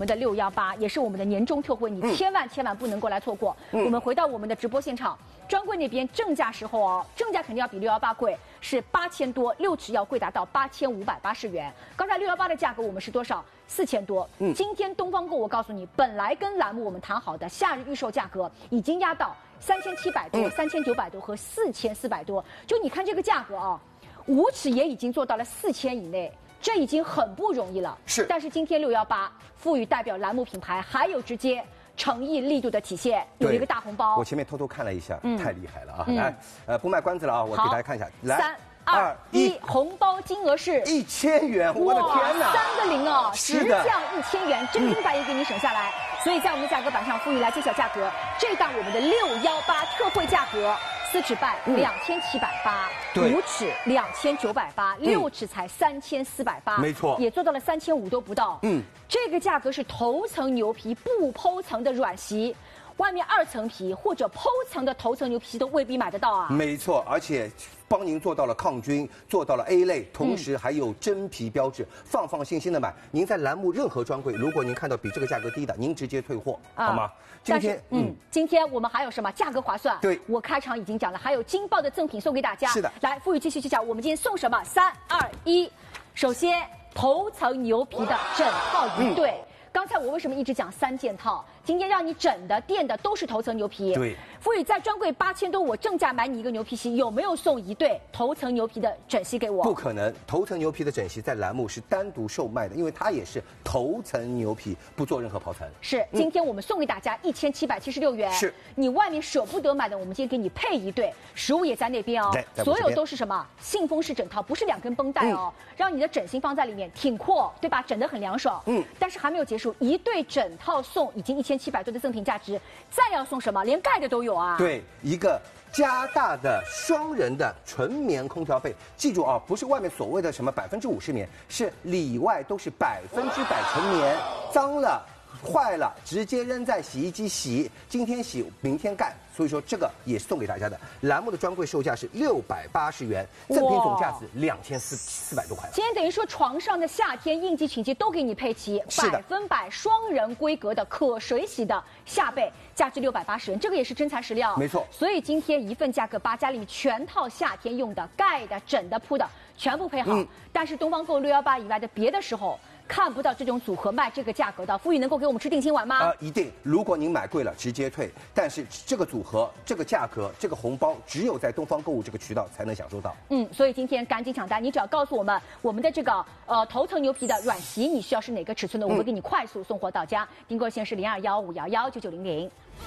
们的618，也是我们的年终特惠，你千万不能够来错过。我们回到我们的直播现场，专柜那边正价时候哦，正价肯定要比618贵，是8000多，6尺要贵达到8580元。刚才618的价格我们是多少？4000多。今天东方购我告诉你，本来跟栏目我们谈好的夏日预售价格已经压到3700多、3900多和4400多。就你看这个价格啊，5尺也已经做到了4000以内。这已经很不容易了， 是。 但是今天618赋予代表栏目品牌，还有直接诚意力度的体现，有一个大红包。 我前面偷偷看了一下，太厉害了啊！来，不卖关子了啊，我给大家看一下。来 ，3、2、1，红包金额是 1000元，我的天哪 ！3个0哦， 是的， 直降1000元，真金白银给你省下来。所以在我们的价格板上赋予来揭晓价格，这档我们的618特惠价格。4尺半2780，5尺2980，6尺才3480， 没错， 也做到了3500都不到。这个价格是头层牛皮不剖层的软席，外面2层皮或者剖层的头层牛皮都未必买得到啊。 没错，而且帮您做到了抗菌，做到了 A 类，同时还有真皮标志，放心心的买。您在栏目任何专柜，如果您看到比这个价格低的，您直接退货，好吗？ 今天我们还有什么价格划算？ 对， 我开场已经讲了，还有劲爆的赠品送给大家。 是的， 来，富裕继续揭晓，我们今天送什么？3、2、1，首先头层牛皮的整套1对。刚才我为什么一直讲3件套？今天让你整的、垫的都是头层牛皮。 对， 富裕在专柜8000多，我正价买你一个牛皮席，有没有送1对头层牛皮的枕席给我？ 不可能，头层牛皮的枕席在栏目是单独售卖的，因为它也是头层牛皮，不做任何刨层。 是，今天我们送给大家1776元。 是， 你外面舍不得买的，我们今天给你配1对，实物也在那边哦。所有都是什么？信封式枕套，不是2根绷带哦，让你的枕芯放在里面挺阔，对吧？枕得很凉爽。但是还没有结束，1对枕套送已经1700多的赠品价值，再要送什么？连盖的都有啊！ 对，一个加大的双人的纯棉空调被，记住啊，不是外面所谓的什么50%棉，是里外都是100%纯棉，脏了、坏了直接扔在洗衣机洗，今天洗明天盖。所以说这个也是送给大家的。栏目的专柜售价是680元，赠品总价值2400多块。 今天等于说床上的夏天应季裙季都给你配齐，100%双人规格的可水洗的夏被，价值680元，这个也是真材实料。 没错。 所以今天一份价格8+里面全套夏天用的盖的、枕的、铺的全部配好。但是东方购618以外的别的时候。看不到这种组合卖这个价格的，富裕能够给我们吃定心丸吗？ 一定。如果您买贵了，直接退。但是这个组合、这个价格、这个红包，只有在东方购物这个渠道才能享受到。 所以今天赶紧抢单，你只要告诉我们我们的这个头层牛皮的软席，你需要是哪个尺寸的，我会给你快速送货到家。订购线是0215119900。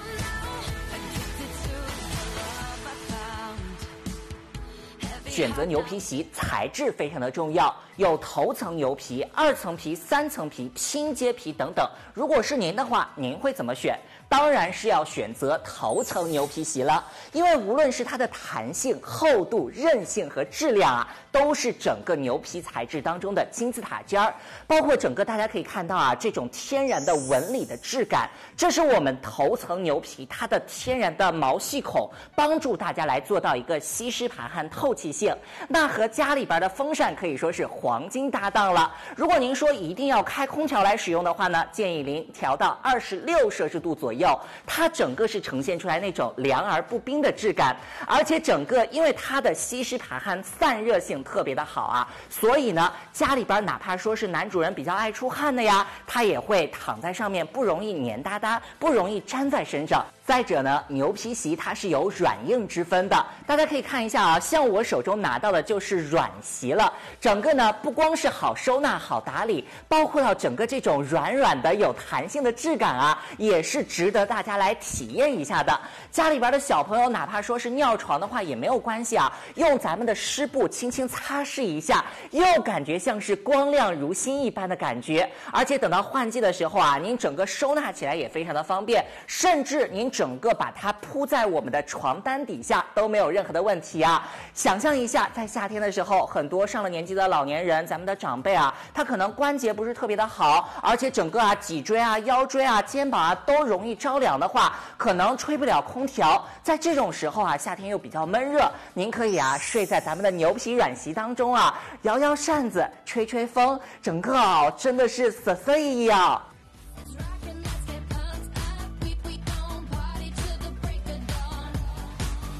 选择牛皮席材质非常的重要，有头层牛皮、2层皮、3层皮、拼接皮等等。如果是您的话，您会怎么选？当然是要选择头层牛皮席了，因为无论是它的弹性、厚度、韧性和质量啊，都是整个牛皮材质当中的金字塔尖儿。包括整个大家可以看到啊，这种天然的纹理的质感，这是我们头层牛皮它的天然的毛细孔，帮助大家来做到一个吸湿排汗、透气性。那和家里边的风扇可以说是黄金搭档了。如果您说一定要开空调来使用的话呢，建议您调到26摄氏度左右。它整个是呈现出来那种凉而不冰的质感，而且整个因为它的吸湿排汗、散热性特别的好啊，所以呢，家里边哪怕说是男主人比较爱出汗的呀，他也会躺在上面不容易黏哒哒，不容易粘在身上。再者呢，牛皮席它是有软硬之分的，大家可以看一下啊，像我手中拿到的就是软席了，整个呢不光是好收纳、好打理，包括到整个这种软软的、有弹性的质感啊，也是值得大家来体验一下的。家里边的小朋友哪怕说是尿床的话也没有关系啊，用咱们的湿布轻轻擦拭一下，又感觉像是光亮如新一般的感觉。而且等到换季的时候啊，您整个收纳起来也非常的方便，甚至您整个把它铺在我们的床单底下都没有任何的问题啊。想象一下，在夏天的时候，很多上了年纪的老年人，咱们的长辈啊，他可能关节不是特别的好，而且整个啊脊椎啊、腰椎啊、肩膀啊都容易着凉的话，可能吹不了空调。在这种时候啊，夏天又比较闷热，您可以啊睡在咱们的牛皮软席当中啊，摇摇扇子，吹吹风，整个真的是瑟瑟意意啊。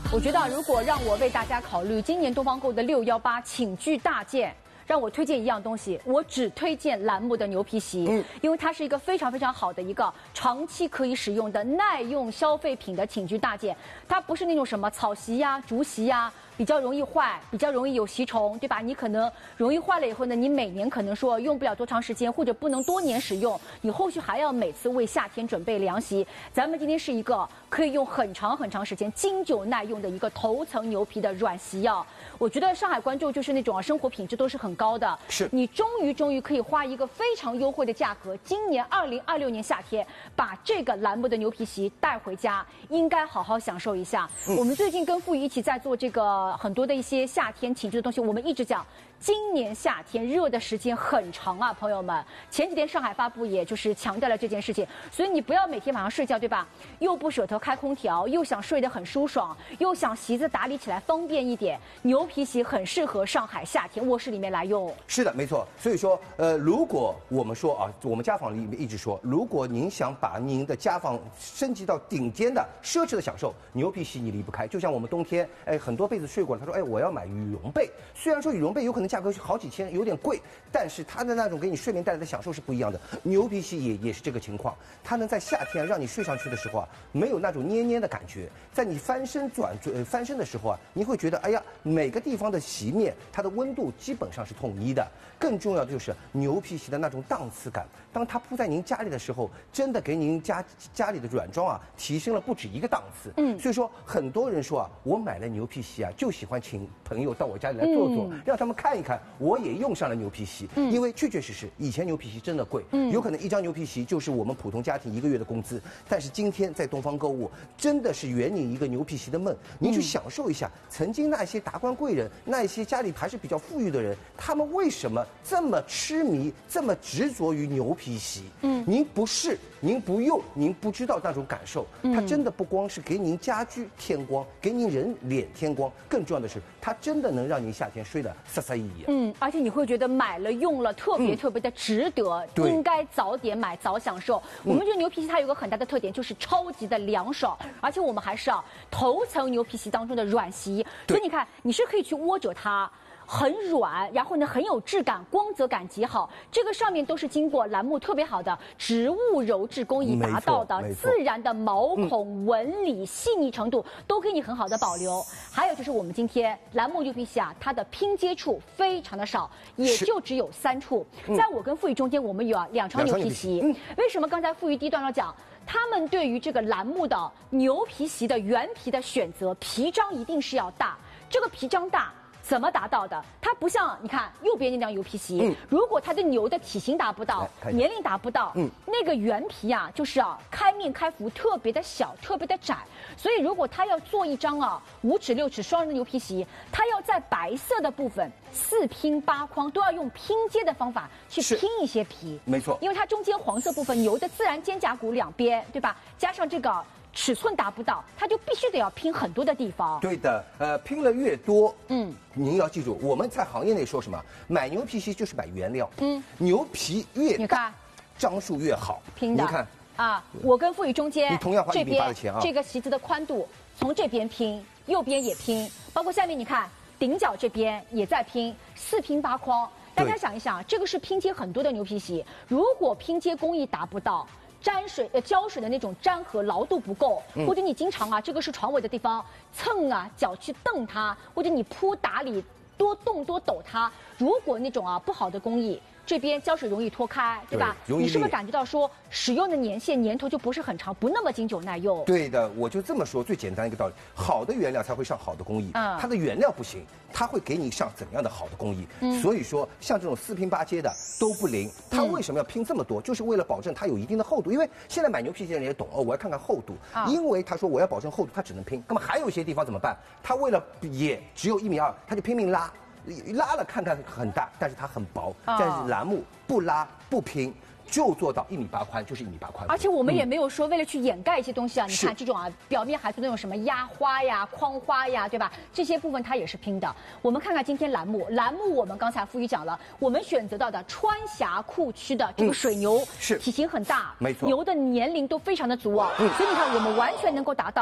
我觉得如果让我为大家考虑今年东方购的618寝具大件，让我推荐一样东西，我只推荐栏目的牛皮席，因为它是一个非常非常好的一个长期可以使用的耐用消费品的寝具大件。它不是那种什么草席呀、竹席呀，比较容易坏，比较容易有吸虫，对吧？你可能容易坏了以后呢，你每年可能说用不了多长时间，或者不能多年使用，你后续还要每次为夏天准备凉席。咱们今天是一个可以用很长很长时间、经久耐用的一个头层牛皮的软席啊。我觉得上海关注就是那种生活品质都是很高的， 是你终于可以花一个非常优惠的价格，今年2026年夏天把这个栏目的牛皮席带回家，应该好好享受一下。我们最近跟傅宇一起在做这个很多的一些夏天寝具的东西，我们一直讲。今年夏天热的时间很长啊，朋友们。前几天上海发布，也就是强调了这件事情，所以你不要每天晚上睡觉，对吧？又不舍得开空调，又想睡得很舒爽，又想席子打理起来方便一点，牛皮席很适合上海夏天卧室里面来用。 是的，没错。所以说，如果我们说啊，我们家纺里面一直说，如果您想把您的家纺升级到顶尖的奢侈的享受，牛皮席你离不开。就像我们冬天，很多被子睡过了，他说，我要买羽绒被。虽然说羽绒被有可能价格好几千，有点贵，但是它的那种给你睡眠带来的享受是不一样的。牛皮席也是这个情况，它能在夏天让你睡上去的时候啊，没有那种黏黏的感觉，在你翻身的时候啊，你会觉得，哎呀，每个地方的席面它的温度基本上是统一的。更重要的就是牛皮席的那种档次感，当它铺在您家里的时候，真的给您家里的软装啊提升了不止一个档次。所以说很多人说啊，我买了牛皮席啊，就喜欢请朋友到我家里来坐坐，让他们看一看。我也用上了牛皮席，因为确确实实以前牛皮席真的贵，有可能一张牛皮席就是我们普通家庭1个月的工资。但是今天在东方购物，真的是圆你一个牛皮席的梦，您去享受一下曾经那些达官贵人，那一些家里还是比较富裕的人，他们为什么这么痴迷、这么执着于牛皮席？您不试，您不用，您不知道那种感受。它真的不光是给您家居添光，给您人脸添光，更重要的是，它真的能让您夏天睡得飒飒意义。 而且你会觉得买了用了特别的值得，应该早点买早享受。我们觉得牛皮席它有个很大的特点，就是超级的凉爽，而且我们还是头层牛皮席当中的软席，所以你看你是可以去窝着它。很软，然后呢很有质感，光泽感极好。这个上面都是经过栏目特别好的植物鞣制工艺达到的，自然的毛孔纹理细腻程度都给你很好的保留。还有就是我们今天栏目牛皮席啊，它的拼接处非常的少，也就只有3处。在我跟傅宇中间，我们有2张牛皮席。为什么刚才傅宇第一段要讲？他们对于这个栏目的牛皮席的原皮的选择，皮张一定是要大。这个皮张大。怎么达到的？它不像你看右边那张牛皮席，如果它的牛的体型达不到，年龄达不到，那个原皮啊，就是开面开幅特别的小，特别的窄。所以如果它要做一张5尺6尺双人的牛皮席，它要在白色的部分4拼8框都要用拼接的方法去拼一些皮， 没错， 因为它中间黄色部分牛的自然肩胛骨两边，对吧？加上这个。尺寸达不到，它就必须得要拼很多的地方。 对的，拼了越多，您要记住，我们在行业内说什么？买牛皮席就是买原料，牛皮越大， 你看， 张数越好。 拼的， 你看啊，我跟傅宇中间， 你同样花1.8米的钱啊， 这个席子的宽度从这边拼，右边也拼，包括下面你看顶角这边也在拼，4拼8框。大家想一想，这个是拼接很多的牛皮席，如果拼接工艺达不到。胶水的那种粘合牢度不够，或者你经常这个是床尾的地方蹭脚去蹬它，或者你铺打理多动多抖它，如果那种不好的工艺。这边胶水容易脱开，对吧？你是不是感觉到说使用的年头就不是很长，不那么经久耐用？ 对的，我就这么说，最简单一个道理，好的原料才会上好的工艺，它的原料不行，它会给你上怎样的好的工艺？所以说像这种4拼8接的都不灵，它为什么要拼这么多？就是为了保证它有一定的厚度，因为现在买牛皮席的人也懂我要看看厚度，因为他说我要保证厚度，他只能拼，那么还有一些地方怎么办？他为了也只有1.2米，他就拼命拉。拉了看看很大，但是它很薄。但是栏目不拉不拼，就做到1.8米宽，就是1.8米宽。 而且我们也没有说为了去掩盖一些东西你看这种表面还是那种什么压花呀、框花呀，对吧？这些部分它也是拼的。我们看看今天栏目我们刚才傅宇讲了，我们选择到的川峡库区的这个水牛是体型很大， 没错， 牛的年龄都非常的足所以你看我们完全能够达到。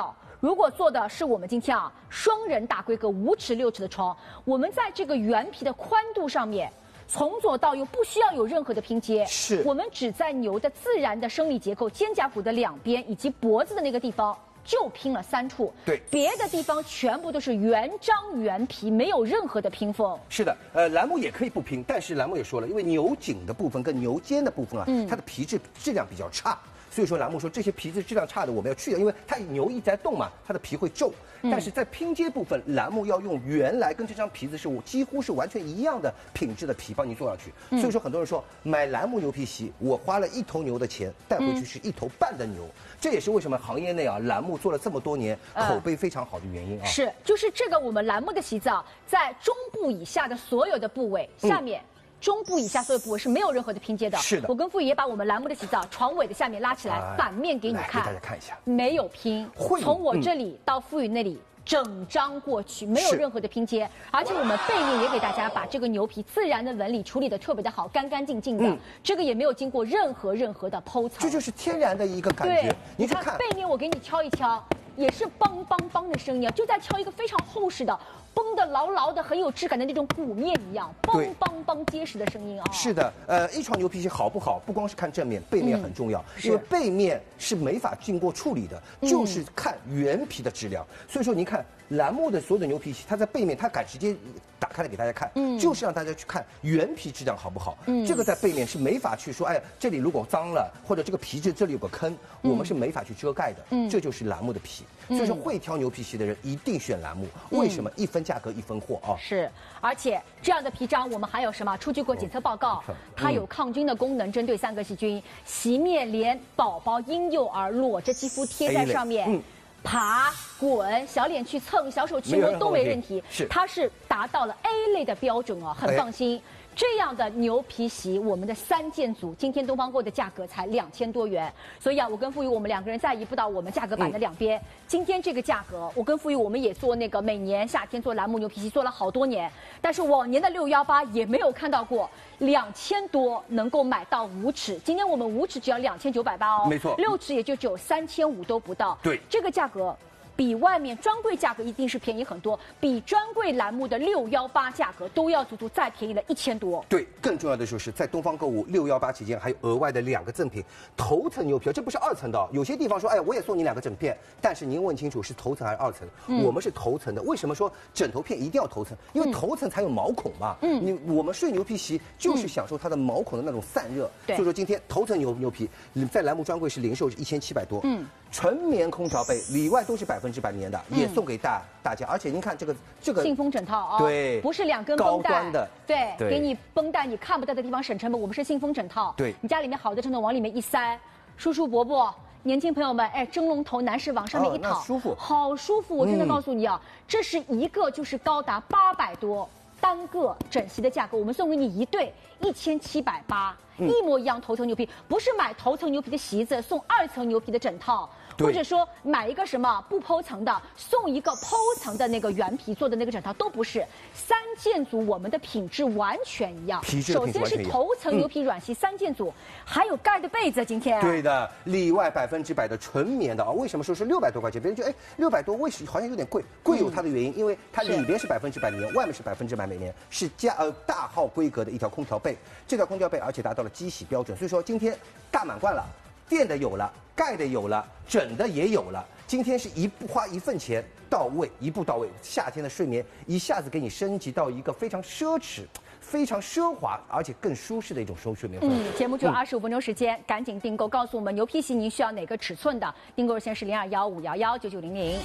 如果做的是我们今天双人大规格5尺6尺的床，我们在这个原皮的宽度上面，从左到右不需要有任何的拼接， 是我们只在牛的自然的生理结构、肩胛骨的两边以及脖子的那个地方。就拼了3处， 对， 别的地方全部都是原张原皮，没有任何的拼缝。 是的，栏目也可以不拼，但是栏目也说了，因为牛颈的部分跟牛肩的部分它的皮质量比较差，所以说栏目说这些皮质量差的我们要去掉，因为它牛一直在动嘛，它的皮会皱。但是在拼接部分，栏目要用原来跟这张皮子是几乎是完全一样的品质的皮帮你做上去。所以说很多人说买栏目牛皮席，我花了1头牛的钱，带回去是1头半的牛。这也是为什么行业内栏目做了这么多年，口碑非常好的原因啊。 是，就是这个我们栏目的席子在中部以下的所有的部位下面。中部以下所有部位是没有任何的拼接的。 是的， 我跟傅宇也把我们栏目的席子床尾的下面拉起来，反面给你看， 给大家看一下， 没有拼，从我这里到傅宇那里。整张过去，没有任何的拼接，而且我们背面也给大家把这个牛皮自然的纹理处理的特别的好，干干净净的，这个也没有经过任何的剖层， 这就是天然的一个感觉。 你看背面，我给你敲一敲，也是梆梆梆的声音，就在敲一个非常厚实的。绷得牢牢的、很有质感的那种鼓面一样，梆梆梆结实的声音啊！ 是的，一床牛皮席好不好，不光是看正面，背面很重要，因为背面是没法经过处理的，就是看原皮的质量。所以说，您看栏目的所有的牛皮席，它在背面，它敢直接打开来给大家看，就是让大家去看原皮质量好不好。这个在背面是没法去说，哎，这里如果脏了，或者这个皮质这里有个坑，我们是没法去遮盖的。这就是栏目的皮。所以说，会挑牛皮席的人一定选栏目。为什么？1分价格1分货啊！ 是，而且这样的皮张我们还有什么？出具过检测报告，它有抗菌的功能，针对3个细菌，席面连宝宝、婴幼儿裸着肌肤贴在上面。爬、滚、小脸去蹭、小手去摸都没问题，它是达到了 A 类的标准哦，很放心。这样的牛皮席，我们的3件组，今天东方购的价格才2000多元，所以我跟傅宇我们2个人再移步到我们价格板的两边。今天这个价格，我跟傅宇我们也做那个每年夏天做栏目牛皮席做了好多年，但是往年的618也没有看到过2000多能够买到5尺，今天我们5尺只要2980哦， 没错 ，6尺也就只有3500都不到， 对， 这个价格。比外面专柜价格一定是便宜很多，比专柜栏目的618价格都要足足再便宜了1000多。 对，更重要的就是在东方购物618期间还有额外的2个赠品，头层牛皮，这不是2层的。有些地方说，哎，我也送你2个枕片，但是您问清楚是头层还是2层？我们是头层的。为什么说枕头片一定要头层？因为头层才有毛孔嘛。我们睡牛皮席就是享受它的毛孔的那种散热。所以说今天头层牛皮在栏目专柜是零售是1700多。纯棉空调被里外都是100%棉的，也送给大家。而且您看这个信封枕套啊， 对， 不是2根绷带， 高端的， 对，给你绷带你看不到的地方省成本。我们是信封枕套， 对， 你家里面好的枕头往里面一塞，叔叔伯伯。年轻朋友们，哎，蒸笼头男士往上面一躺， 舒服， 好舒服！我真的告诉你啊，这是一个就是高达800多单个枕席的价格，我们送给你1对1780，一模一样头层牛皮，不是买头层牛皮的席子送2层牛皮的枕套。或者说买一个什么不剖层的，送一个剖层的那个原皮做的那个枕套，都不是。3件组我们的品质完全一样。首先是头层牛皮软席3件组，还有盖的被子。今天对的，里外100%的纯棉的啊。为什么说是600多块钱？别人觉得600多为什么好像有点贵？贵有它的原因，因为它里边是100%棉，外面是100%棉，是大号规格的一条空调被。这条空调被而且达到了机洗标准，所以说今天大满贯了。垫的有了，盖的有了，枕的也有了。今天是花1份钱到位，一步到位。夏天的睡眠一下子给你升级到一个非常奢侈、非常奢华，而且更舒适的一种睡眠。 节目只有25分钟时间，赶紧订购，告诉我们牛皮席您需要哪个尺寸的？订购热线是0215119900。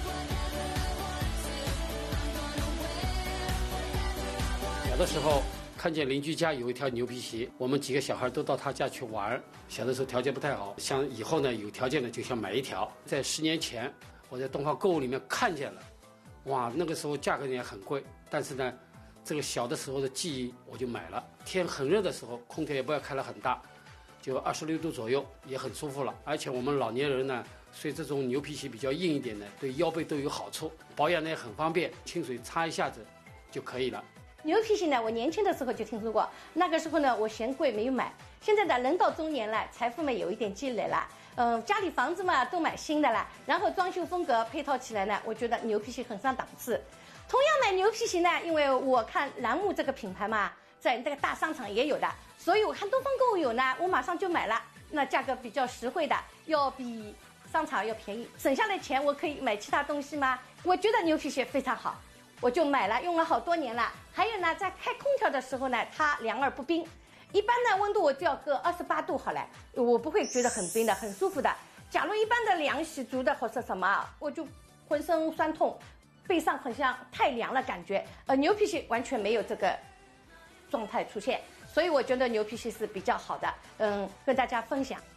有的时候。看见邻居家有一条牛皮席，我们几个小孩都到他家去玩。小的时候条件不太好，想以后呢有条件的就想买一条。在10年前，我在东方购物里面看见了，哇，那个时候价格也很贵，但是呢，这个小的时候的记忆我就买了。天很热的时候，空调也不要开得很大，就26度左右，也很舒服了。而且我们老年人呢，睡这种牛皮席比较硬一点的，对腰背都有好处，保养呢也很方便，清水擦一下子就可以了。 牛皮鞋呢，我年轻的时候就听说过，那个时候呢，我嫌贵没有买。现在呢，人到中年了，财富嘛有一点积累了，家里房子嘛都买新的了，然后装修风格配套起来呢，我觉得牛皮鞋很上档次。同样买牛皮鞋呢，因为我看栏目这个品牌嘛，在这个大商场也有的，所以我看东方购物有呢，我马上就买了。那价格比较实惠的，要比商场要便宜，省下来钱我可以买其他东西吗？我觉得牛皮鞋非常好。我就买了，用了好多年了。还有呢，在开空调的时候呢，它凉而不冰。一般呢，温度我就要搁28度好了，我不会觉得很冰的，很舒服的。假如一般的凉洗足的或者什么，我就浑身酸痛，背上好像太凉了感觉。牛皮鞋完全没有这个状态出现，所以我觉得牛皮鞋是比较好的。跟大家分享。